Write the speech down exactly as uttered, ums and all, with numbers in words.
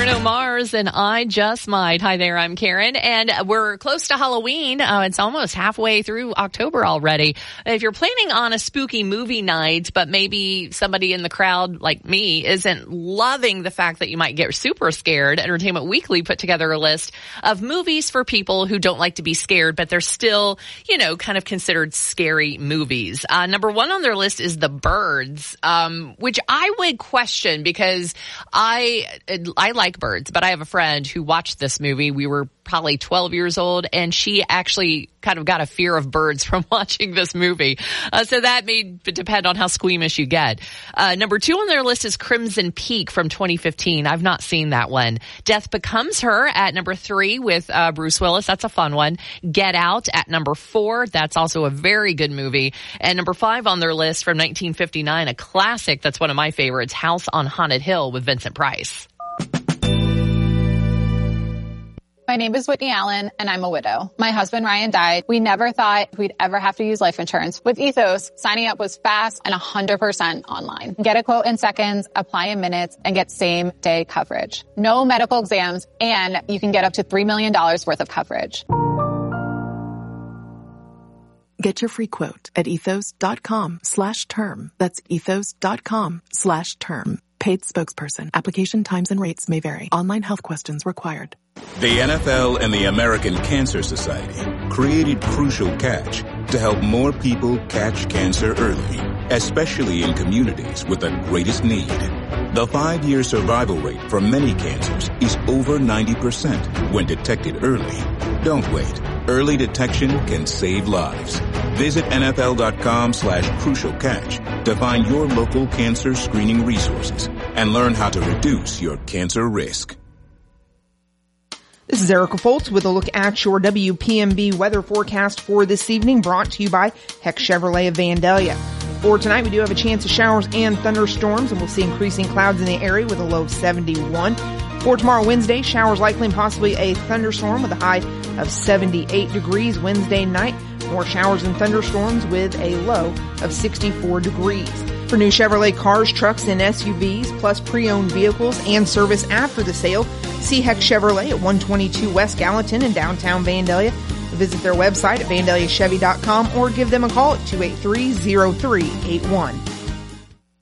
Bruno Mars and I Just Might. Hi there, I'm Karen, and we're close to Halloween. Uh, it's almost halfway through October already. If you're planning on a spooky movie night, but maybe somebody in the crowd like me isn't loving the fact that you might get super scared, Entertainment Weekly put together a list of movies for people who don't like to be scared, but they're still, you know, kind of considered scary movies. Uh, number one on their list is The Birds, um, which I would question because I, I like birds, but I have a friend who watched this movie. We were probably twelve years old, and she actually kind of got a fear of birds from watching this movie. Uh, so that may depend on how squeamish you get. Uh, number two on their list is Crimson Peak from twenty fifteen. I've not seen that one. Death Becomes Her at number three with uh, Bruce Willis. That's a fun one. Get Out at number four. That's also a very good movie. And number five on their list from nineteen fifty-nine, a classic that's one of my favorites, House on Haunted Hill with Vincent Price. My name is Whitney Allen, and I'm a widow. My husband, Ryan, died. We never thought we'd ever have to use life insurance. With Ethos, signing up was fast and one hundred percent online. Get a quote in seconds, apply in minutes, and get same-day coverage. No medical exams, and you can get up to three million dollars worth of coverage. Get your free quote at ethos.com slash term. That's ethos.com slash term. Paid spokesperson. Application times and rates may vary. Online health questions required. The N F L and the American Cancer Society created Crucial Catch to help more people catch cancer early, especially in communities with the greatest need. The five-year survival rate for many cancers is over ninety percent when detected early. Don't wait. Early detection can save lives. Visit nfl.com slash crucial catch to find your local cancer screening resources and learn how to reduce your cancer risk. This is Erica Foltz with a look at your W P M B weather forecast for this evening, brought to you by Heck Chevrolet of Vandalia. For tonight, we do have a chance of showers and thunderstorms, and we'll see increasing clouds in the area with a low of seventy-one. For tomorrow, Wednesday, showers likely and possibly a thunderstorm with a high of seventy-eight degrees. Wednesday night, more showers and thunderstorms with a low of sixty-four degrees. For new Chevrolet cars, trucks, and S U Vs, plus pre-owned vehicles and service after the sale, see Heck Chevrolet at one twenty-two West Gallatin in downtown Vandalia. Visit their website at vandalia chevy dot com or give them a call at two eight three, zero three eight one.